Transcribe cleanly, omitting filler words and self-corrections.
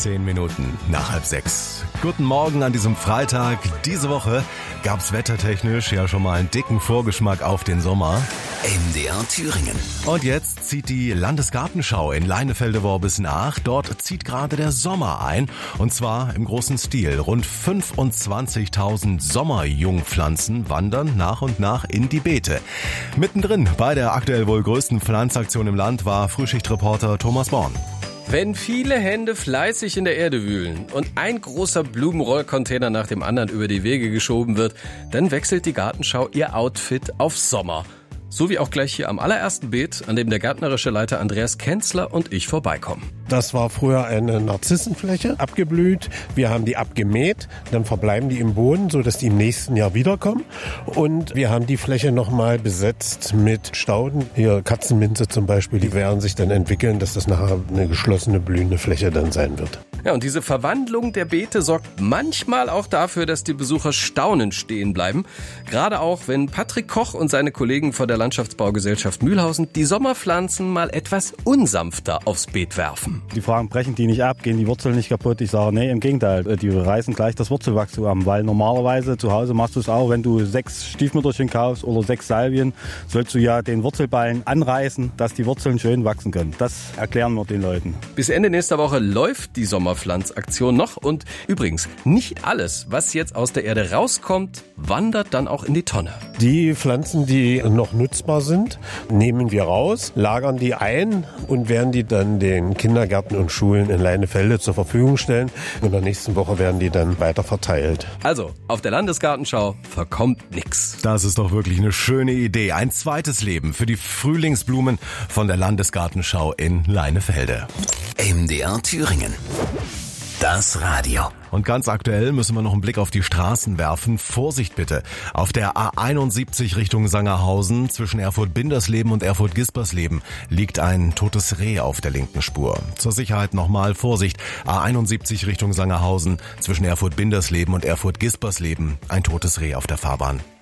5:10. Guten Morgen an diesem Freitag. Diese Woche gab's wettertechnisch ja schon mal einen dicken Vorgeschmack auf den Sommer. MDR Thüringen. Und jetzt zieht die Landesgartenschau in Leinefelde-Worbis nach. Dort zieht gerade der Sommer ein. Und zwar im großen Stil. Rund 25.000 Sommerjungpflanzen wandern nach und nach in die Beete. Mittendrin bei der aktuell wohl größten Pflanzaktion im Land war Frühschichtreporter Thomas Born. Wenn viele Hände fleißig in der Erde wühlen und ein großer Blumenrollcontainer nach dem anderen über die Wege geschoben wird, dann wechselt die Gartenschau ihr Outfit auf Sommer. So wie auch gleich hier am allerersten Beet, an dem der gärtnerische Leiter Andreas Kenzler und ich vorbeikommen. Das war früher eine Narzissenfläche, abgeblüht. Wir haben die abgemäht, dann verbleiben die im Boden, sodass die im nächsten Jahr wiederkommen. Und wir haben die Fläche nochmal besetzt mit Stauden. Hier Katzenminze zum Beispiel, die werden sich dann entwickeln, dass das nachher eine geschlossene blühende Fläche dann sein wird. Ja, und diese Verwandlung der Beete sorgt manchmal auch dafür, dass die Besucher staunend stehen bleiben. Gerade auch, wenn Patrick Koch und seine Kollegen von der Landschaftsbaugesellschaft Mühlhausen die Sommerpflanzen mal etwas unsanfter aufs Beet werfen. Die fragen, brechen die nicht ab, gehen die Wurzeln nicht kaputt? Ich sage, nee, im Gegenteil, die reißen gleich das Wurzelwachstum an, weil normalerweise zu Hause machst du es auch, wenn du 6 Stiefmütterchen kaufst oder 6 Salvien, sollst du ja den Wurzelballen anreißen, dass die Wurzeln schön wachsen können. Das erklären wir den Leuten. Bis Ende nächster Woche läuft die Sommerpflanzaktion noch und übrigens, nicht alles, was jetzt aus der Erde rauskommt, wandert dann auch in die Tonne. Die Pflanzen, die noch nutzbar sind, nehmen wir raus, lagern die ein und werden die dann den Kindergärten und Schulen in Leinefelde zur Verfügung stellen. Und in der nächsten Woche werden die dann weiter verteilt. Also, auf der Landesgartenschau verkommt nix. Das ist doch wirklich eine schöne Idee. Ein zweites Leben für die Frühlingsblumen von der Landesgartenschau in Leinefelde. MDR Thüringen. Das Radio. Und ganz aktuell müssen wir noch einen Blick auf die Straßen werfen. Vorsicht bitte. Auf der A71 Richtung Sangerhausen zwischen Erfurt-Bindersleben und Erfurt-Gispersleben liegt ein totes Reh auf der linken Spur. Zur Sicherheit nochmal Vorsicht. A71 Richtung Sangerhausen zwischen Erfurt-Bindersleben und Erfurt-Gispersleben ein totes Reh auf der Fahrbahn.